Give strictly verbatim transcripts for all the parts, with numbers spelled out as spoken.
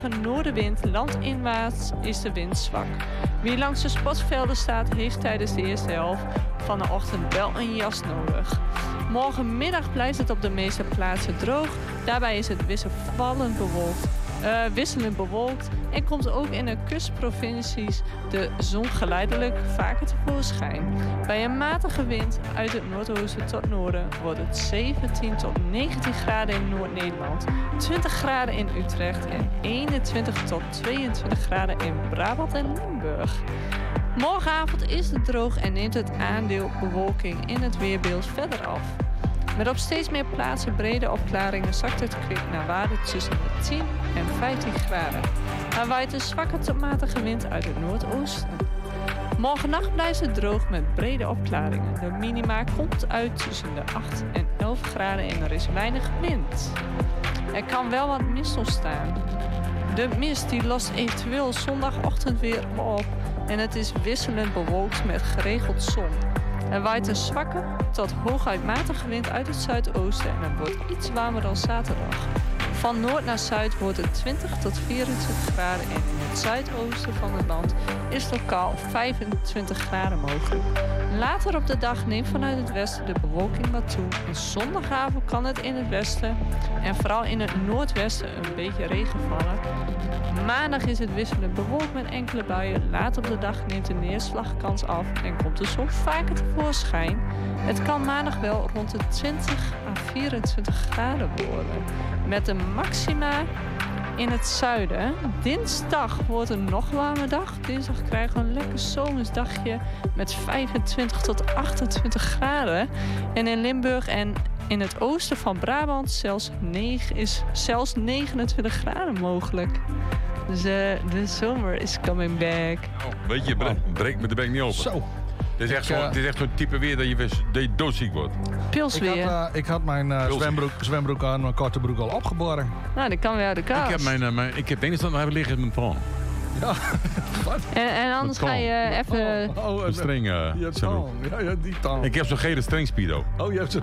Een noordenwind landinwaarts is de wind zwak. Wie langs de sportvelden staat, heeft tijdens de eerste helft van de ochtend wel een jas nodig. Morgenmiddag blijft het op de meeste plaatsen droog. Daarbij is het wisselvallend bewolkt, uh, wisselend bewolkt en komt ook in de kustprovincies de zon geleidelijk vaker tevoorschijn. Bij een matige wind uit het noordoosten tot noorden wordt het zeventien tot negentien graden in Noord-Nederland, twintig graden in Utrecht en eenentwintig tot tweeëntwintig graden in Brabant en Limburg. Morgenavond is het droog en neemt het aandeel bewolking in het weerbeeld verder af. Met op steeds meer plaatsen brede opklaringen zakt het kwik naar waarde tussen de tien en vijftien graden. Er waait een zwakke tot matige wind uit het noordoosten. Morgennacht blijft het droog met brede opklaringen. De minima komt uit tussen de acht en elf graden en er is weinig wind. Er kan wel wat mist ontstaan. De mist die lost eventueel zondagochtend weer op en het is wisselend bewolkt met geregeld zon. Er waait een zwakke tot hooguit matige wind uit het zuidoosten en het wordt iets warmer dan zaterdag. Van noord naar zuid wordt het twintig tot vierentwintig graden en in het zuidoosten van het land is lokaal vijfentwintig graden mogelijk. Later op de dag neemt vanuit het westen de bewolking wat toe en zondagavond kan het in het westen en vooral in het noordwesten een beetje regen vallen. Maandag is het wisselend bewolkt met enkele buien. Later op de dag neemt de neerslagkans af en komt de zon vaker tevoorschijn. Het kan maandag wel rond de twintig à vierentwintig graden worden. Met de maxima in het zuiden. Dinsdag wordt een nog warme dag. Dinsdag krijgen we een lekker zomers dagje met vijfentwintig tot achtentwintig graden. En in Limburg en in het oosten van Brabant zelfs negen, is zelfs negenentwintig graden mogelijk. Dus uh, de zomer is coming back. Oh, weet je, breek, breek me de bek niet open. Zo. Dit is echt Ik, zo'n uh, dit is echt zo'n type weer dat je, dat je doodziek wordt. Pilsweer. Ik had, uh, ik had mijn uh, zwembroek, zwembroek aan mijn korte broek al opgeborgen. Nou, dat kan weer uit de kast. Ik heb mijn, uh, mijn ik heb de enige stand hebben liggen is mijn phone. Ja. Wat? En, en anders ga je even... Oh, oh, Een streng. Uh, je hebt zo. tong. Ja, ja, die tong. Ik heb zo'n gele streng speedo. Oh, je hebt zo...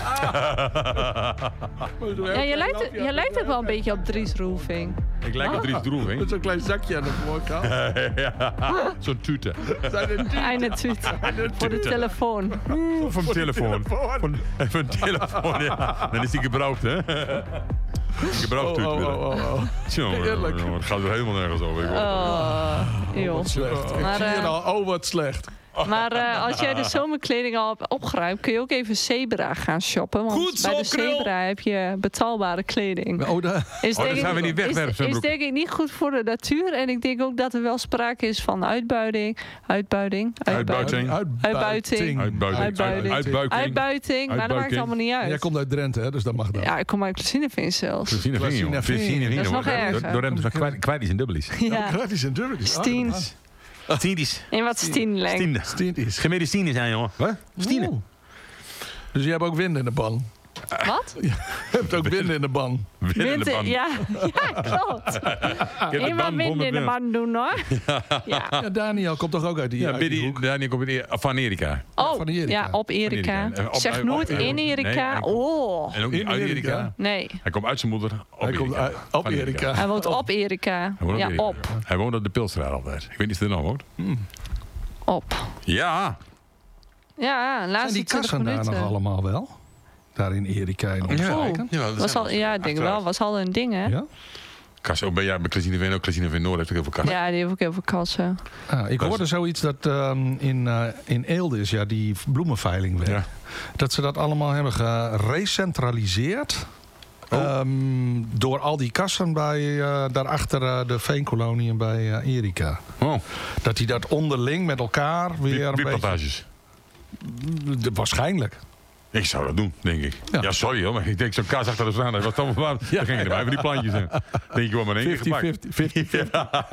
Ja, je lijkt, je lijkt ook wel een beetje op Dries Roelvink. Ik lijk op Dries Droeving. Met zo'n klein zakje aan de voorkant. Ja, zo'n tute. Einde tweet. Voor de telefoon. Oeh, van mijn telefoon. Van mijn telefoon, ja. Dan is die gebruikt, hè. Gebruikt Oh, tute. oh, oh, oh, oh. Jongen, Heerlijk. jongen, het gaat er helemaal nergens over. Oh, joh. Wat slecht. Ik Maar, zie je uh, al. Oh, wat slecht. Maar uh, als jij de zomerkleding al hebt opgeruimd, kun je ook even Zebra gaan shoppen. Want Goed zo, bij de Krul. Zebra heb je betaalbare kleding. Oh, daar. Is dan denk zijn we ik- niet wegwerp, is, zwembroek. is denk ik niet goed voor de natuur. En ik denk ook dat er wel sprake is van uitbuiting. Uitbuiting. Uitbuiting. Uitbuiting. Uitbuiting. Uitbuiting. Uitbuiking. Uitbuiting. Maar dat maakt Uitbuiting. allemaal niet Jij uit. komt uit Drenthe, hè, dus dat mag dan. Ja, ik kom uit Klesineveen zelfs. Christine Veen, joh. Christine Veen. Christine Veen, Dat is nog joh. erger. Door- Door hem van kwijt- kwijt en dubbelies. Ja. Gratis en dubbel. Stiens. Stiendies. En wat stienleng. Stiende. Stienties. Gemedicine zijn, jongen. Wat? Stiene. Oeh. Dus je hebt ook wind in de ban. Wat? Je hebt ook wind in de ban. Wind in de Wind- ban. Ja, ja, klopt. Ik heb de Eén wat ban wind vol met in de wind. ban doen hoor. Ja. Ja, Daniel komt toch ook uit die, Ja, uit die Biddy, hoek? Daniel komt in- van Erika. Oh, van Erika. ja, op Erika. Van Erika. Op- Zeg op- nooit op- in nee, Erika. hij komt- Oh, En ook niet In uit Erika. Erika. nee. Hij komt uit zijn moeder op Hij komt Erika. uit- op Van Erika. Hij woont op Erika. Hij woont op Ja, Erika. op. Hij woont op de Pilstraat altijd. Ik weet niet of hij er nog woont. Op. Ja. Ja, Zijn laatste die twintig kassen daar minuten. nog allemaal wel? Daar in Erika en omstreken? Ja, dat Was zijn al, wel- ja, ik denk Uiteraard. wel. Was al een ding, hè? Ja? Kassen ook bij, ja, bij Christine Veen ook. Christine Veen Noord heeft ook heel veel kassen. Ja, die heeft ook heel veel kassen. Ah, ik hoorde zoiets dat ehm, in, eh, in Eelde is ja, die bloemenveiling weg. Ja. Dat ze dat allemaal hebben gerecentraliseerd. Oh. Ehm, door al die kassen bij, eh, daarachter eh, de veenkoloniën bij eh, Erika. Oh, Dat die dat onderling met elkaar weer een beetje... witplantages. De- Waarschijnlijk. Ik zou dat doen, denk ik. Ja, Ja. sorry hoor, maar ik denk zo'n kaas achter de straat. Dat was dan wel. Dan ging je erbij van die plantjes in. Denk je wel maar in één keer vijftig gepakt. vijftig.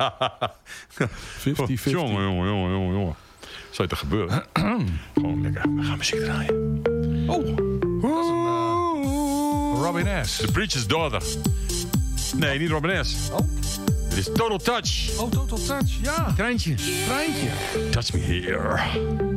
vijftig vijftig. Jongen, jongen, jongen, jongen, jongen. Zou het er gebeuren? Gewoon lekker. We gaan muziek draaien. Oh, dat is een eh, Robin S. The Preacher's Daughter. Nee, niet Robin S. Oh. Het is Total Touch. Oh, Total Touch, ja. Treintje. Treintje. Touch me here.